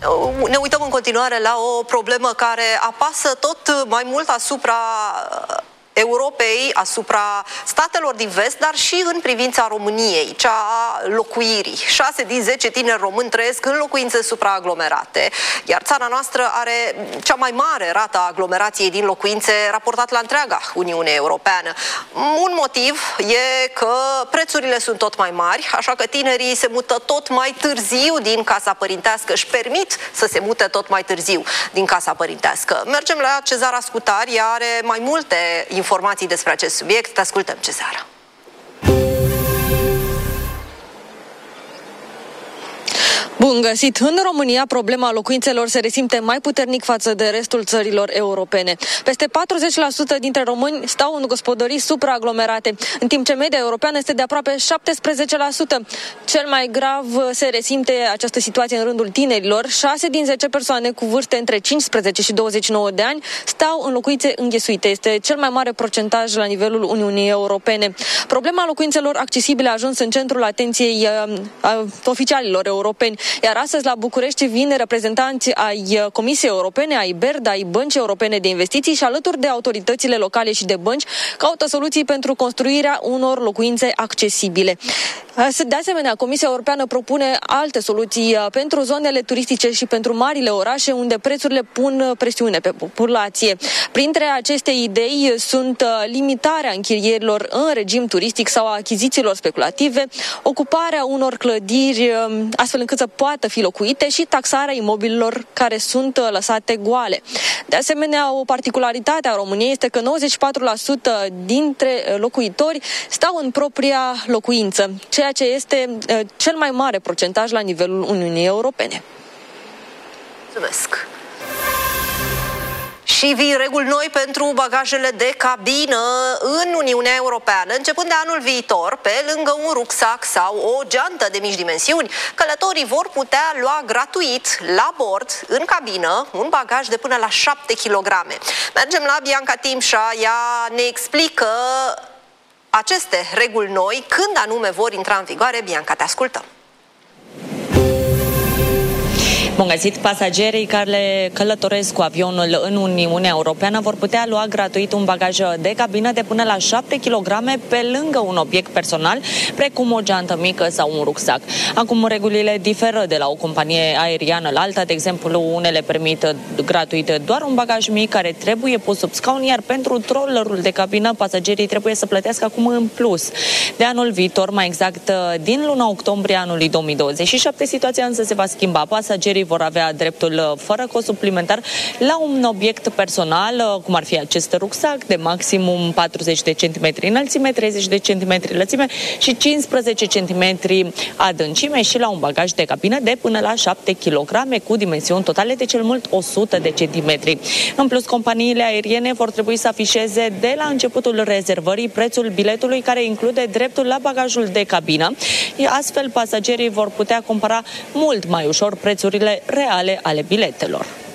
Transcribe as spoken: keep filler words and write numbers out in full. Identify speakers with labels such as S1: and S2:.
S1: Ne uităm în continuare la o problemă care apasă tot mai mult asupra Europei, asupra statelor din vest, dar și în privința României, cea a locuirii. șase din zece tineri români trăiesc în locuințe supraaglomerate, iar țara noastră are cea mai mare rată a aglomerației din locuințe raportat la întreaga Uniune Europeană. Un motiv e că prețurile sunt tot mai mari, așa că tinerii se mută tot mai târziu din casa părintească, își permit să se mute tot mai târziu din casa părintească. Mergem la Cezara Scutari, ea are mai multe informații despre acest subiect. Te ascultăm, Cezara.
S2: Bun găsit! În România, problema locuințelor se resimte mai puternic față de restul țărilor europene. Peste patruzeci la sută dintre români stau în gospodării supraaglomerate, în timp ce media europeană este de aproape șaptesprezece la sută. Cel mai grav se resimte această situație în rândul tinerilor. șase din zece persoane cu vârste între cincisprezece și douăzeci și nouă de ani stau în locuințe înghesuite. Este cel mai mare procentaj la nivelul Uniunii Europene. Problema locuințelor accesibile a ajuns în centrul atenției uh, uh, oficialilor europeni. Iar astăzi la București vin reprezentanți ai Comisiei Europene, ai B E R D, ai Băncii Europene de Investiții și alături de autoritățile locale și de bănci caută soluții pentru construirea unor locuințe accesibile. De asemenea, Comisia Europeană propune alte soluții pentru zonele turistice și pentru marile orașe unde prețurile pun presiune pe populație. Printre aceste idei sunt limitarea închirierilor în regim turistic sau a achizițiilor speculative, ocuparea unor clădiri astfel încât să poată fi locuite și taxarea imobililor care sunt lăsate goale. De asemenea, o particularitate a României este că nouăzeci și patru la sută dintre locuitori stau în propria locuință, ceea ce este cel mai mare procentaj la nivelul Uniunii Europene.
S1: Mulțumesc! Și vin reguli noi pentru bagajele de cabină în Uniunea Europeană. Începând de anul viitor, pe lângă un rucsac sau o geantă de mici dimensiuni, călătorii vor putea lua gratuit la bord, în cabină, un bagaj de până la șapte kilograme. Mergem la Bianca Timșa, ea ne explică aceste reguli noi, când anume vor intra în vigoare. Bianca, te ascultăm!
S3: Bun găsit! Pasagerii care călătoresc cu avionul în Uniunea Europeană vor putea lua gratuit un bagaj de cabină de până la șapte kilograme pe lângă un obiect personal, precum o geantă mică sau un rucsac. Acum regulile diferă de la o companie aeriană la alta. De exemplu, unele permit gratuit doar un bagaj mic care trebuie pus sub scaun, iar pentru trollerul de cabină pasagerii trebuie să plătească acum în plus. De anul viitor, mai exact din luna octombrie anului două mii douăzeci și șapte, situația însă se va schimba. Pasagerii vor avea dreptul fără cost suplimentar la un obiect personal, cum ar fi acest rucsac de maximum patruzeci de centimetri înălțime, treizeci de centimetri lățime și cincisprezece centimetri adâncime și la un bagaj de cabină de până la șapte kilograme cu dimensiuni totale de cel mult o sută de centimetri. În plus, companiile aeriene vor trebui să afișeze de la începutul rezervării prețul biletului care include dreptul la bagajul de cabină. Astfel, pasagerii vor putea compara mult mai ușor prețurile reale ale biletelor.